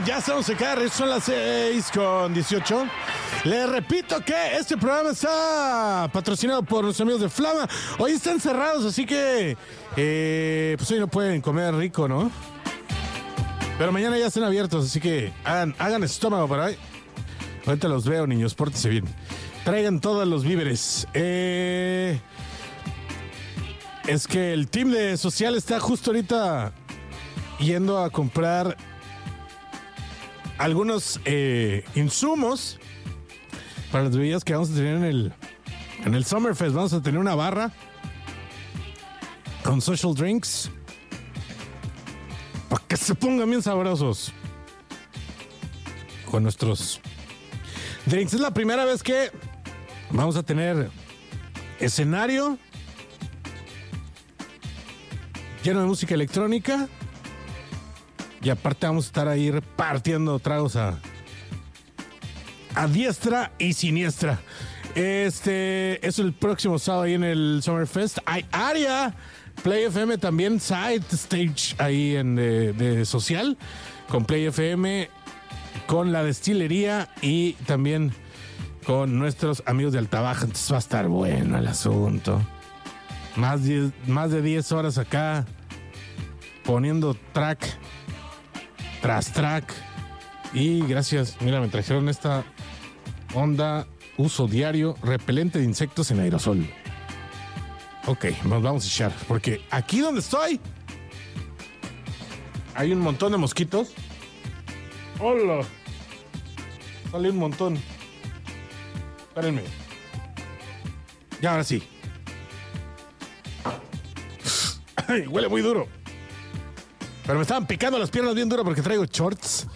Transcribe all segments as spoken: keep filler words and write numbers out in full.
Ya estamos acá, son las seis con dieciocho. Les repito que este programa está patrocinado por nuestros amigos de Flama. Hoy están cerrados, así que eh, pues hoy no pueden comer rico, ¿no? Pero mañana ya están abiertos, así que hagan, hagan estómago para hoy. Ahorita los veo, niños, pórtense bien. Traigan todos los víveres. Eh, es que el team de social está justo ahorita yendo a comprar algunos eh, insumos para las bebidas que vamos a tener en el, en el Summerfest. Vamos a tener una barra con social drinks para que se pongan bien sabrosos con nuestros drinks. Es la primera vez que vamos a tener escenario lleno de música electrónica. Y aparte vamos a estar ahí repartiendo tragos a, a diestra y siniestra. Este es el próximo sábado ahí en el Summerfest. Hay área Play F M también, side stage ahí en de, de social, con Play F M, con la destilería y también con nuestros amigos de Altabaja. Entonces va a estar bueno el asunto. Más, diez, más de diez horas acá poniendo track tras track. Y gracias, mira, me trajeron esta onda uso diario repelente de insectos en aerosol. Ok, nos vamos a echar, porque aquí donde estoy hay un montón de mosquitos. Hola, sale un montón. Espérenme. Ya, ahora sí. Ay, huele muy duro. Pero me estaban picando las piernas bien duro porque traigo shorts.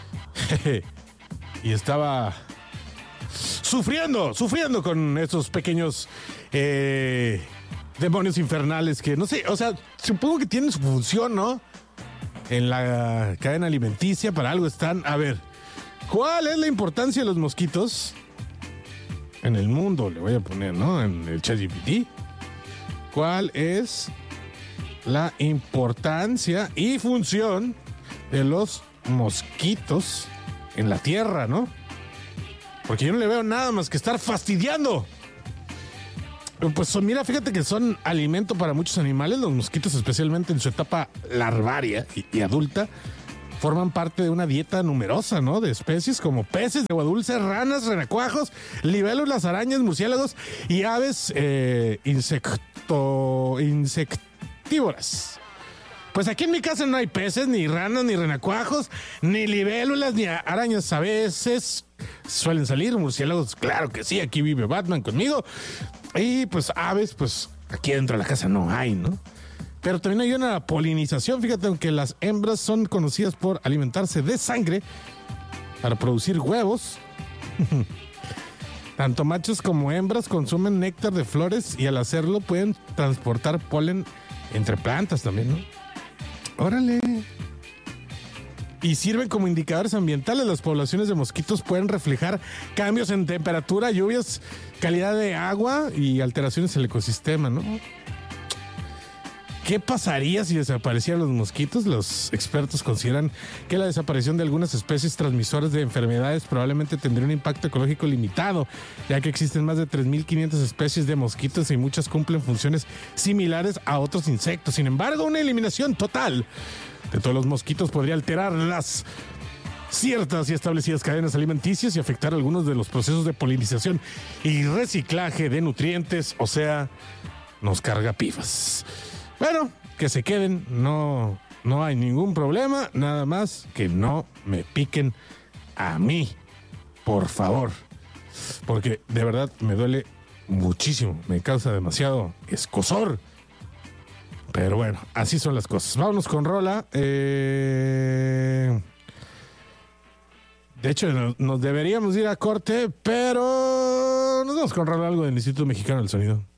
Y estaba sufriendo, sufriendo con esos pequeños eh, demonios infernales que, no sé, o sea, supongo que tienen su función, ¿no? En la cadena alimenticia, para algo están. A ver, ¿cuál es la importancia de los mosquitos en el mundo? Le voy a poner, ¿no? En el ChatGPT. ¿Cuál es la importancia y función de los mosquitos en la tierra, ¿no? Porque yo no le veo nada más que estar fastidiando. Pues mira, fíjate que son alimento para muchos animales. Los mosquitos, especialmente en su etapa larvaria y, y adulta, forman parte de una dieta numerosa, ¿no? De especies como peces de agua dulce, ranas, renacuajos, libélulas, arañas, murciélagos y aves eh, insecto, insectívoras. Pues aquí en mi casa no hay peces, ni ranas, ni renacuajos, ni libélulas, ni arañas. A veces suelen salir murciélagos, claro que sí, aquí vive Batman conmigo. Y pues aves, pues aquí dentro de la casa no hay, ¿no? Pero también hay una polinización, fíjate, aunque las hembras son conocidas por alimentarse de sangre para producir huevos. Tanto machos como hembras consumen néctar de flores y al hacerlo pueden transportar polen entre plantas también, ¿no? Órale. Y sirven como indicadores ambientales. Las poblaciones de mosquitos pueden reflejar cambios en temperatura, lluvias, calidad de agua y alteraciones en el ecosistema, ¿no? ¿Qué pasaría si desaparecieran los mosquitos? Los expertos consideran que la desaparición de algunas especies transmisoras de enfermedades probablemente tendría un impacto ecológico limitado, ya que existen más de tres mil quinientas especies de mosquitos y muchas cumplen funciones similares a otros insectos. Sin embargo, una eliminación total de todos los mosquitos podría alterar las ciertas y establecidas cadenas alimenticias y afectar algunos de los procesos de polinización y reciclaje de nutrientes, o sea, nos carga pifas. Bueno, que se queden, no, no hay ningún problema, nada más que no me piquen a mí, por favor, porque de verdad me duele muchísimo, me causa demasiado escozor, pero bueno, así son las cosas. Vámonos con rola. Eh... De hecho, nos, nos deberíamos ir a corte, pero nos vamos con rola, algo del Instituto Mexicano del Sonido.